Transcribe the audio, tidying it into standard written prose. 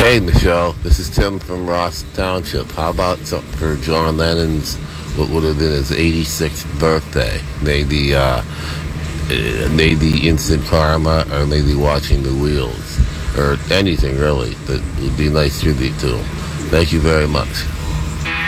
Hey, Michelle, this is Tim from Ross Township. How about something for John Lennon's, what would have been his 86th birthday? Maybe Instant Karma, or maybe Watching the Wheels, or anything really that would be nice tribute to him. Thank you very much.